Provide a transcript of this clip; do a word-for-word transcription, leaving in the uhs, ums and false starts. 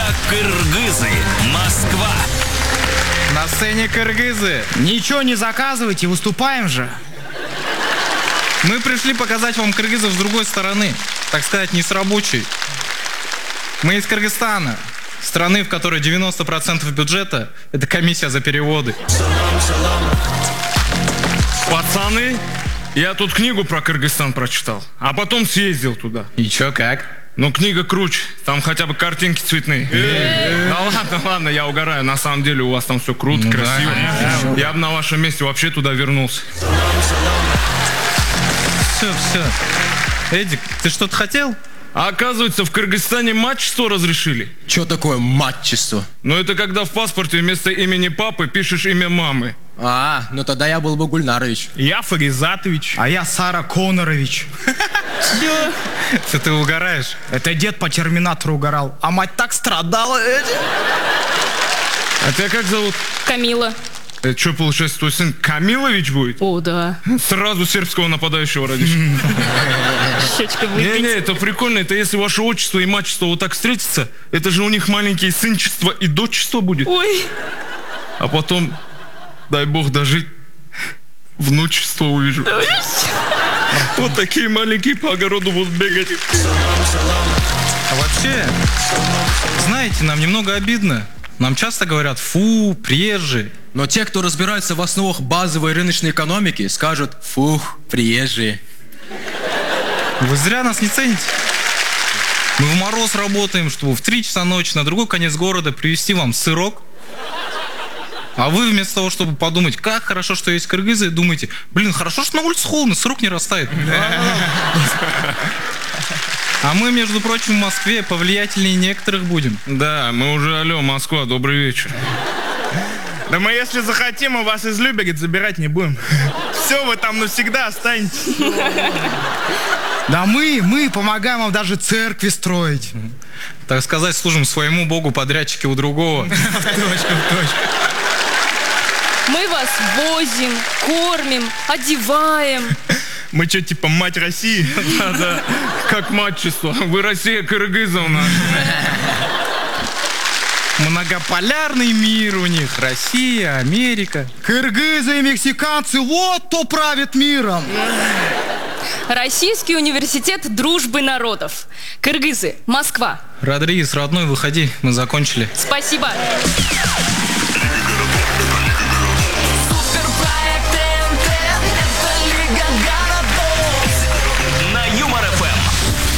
Кыргызы. Москва. На сцене кыргызы. Ничего не заказывайте, выступаем же. Мы пришли показать вам кыргызов с другой стороны. Так сказать, не с рабочей. Мы из Кыргызстана. Страны, в которой девяносто процентов бюджета – это комиссия за переводы. Пацаны, я тут книгу про Кыргызстан прочитал, а потом съездил туда. И чё, как? Ну, книга круче, там хотя бы картинки цветные. Да ладно, ладно, я угораю, на самом деле у вас там все круто, Ну да, красиво. конечно. Я бы на вашем месте вообще туда вернулся. Все, все. Эдик, ты что-то хотел? А оказывается, в Кыргызстане матчество разрешили. Что такое матчество? Ну, это когда в паспорте вместо имени папы пишешь имя мамы. А, ну тогда я был бы Гульнарович. Я Фаризатович. А я Сара Конорович. Что ты угораешь? Это дед по Терминатору угорал, а мать так страдала. А тебя как зовут? Камила. Это что, получается, твой сын Камилович будет? О, да. Сразу сербского нападающего родишь. Щечка выпить. Не-не, это прикольно, это если ваше отчество и матчество вот так встретятся, это же у них маленькие сынчество и дочество будет. Ой. А потом, дай бог дожить, внучество увижу. Вот такие маленькие по огороду будут бегать. А вообще, знаете, нам немного обидно. Нам часто говорят: фу, приезжие. Но те, кто разбирается в основах базовой рыночной экономики, скажут: фух, приезжие. Вы зря нас не цените. Мы в мороз работаем, чтобы в три часа ночи на другой конец города привезти вам сырок. А вы вместо того, чтобы подумать, как хорошо, что есть кыргызы, думаете: блин, хорошо, что на улице холодно, сырок не растает. А мы, между прочим, в Москве повлиятельнее некоторых будем. Да, мы уже, алло, Москва, добрый вечер. Да мы, если захотим, мы вас из Люберец забирать не будем. Все, вы там навсегда останетесь. Да мы, мы помогаем вам даже церкви строить. Так сказать, служим своему богу, подрядчики у другого. В точку, в точку. Мы вас возим, кормим, одеваем. Мы что, типа мать России? Да-да, как матчество. Вы Россия кыргызов наша. Многополярный мир у них. Россия, Америка. Кыргызы и мексиканцы, вот кто правит миром. Российский университет дружбы народов. Кыргызы, Москва. Родригес, родной, выходи, мы закончили. Спасибо.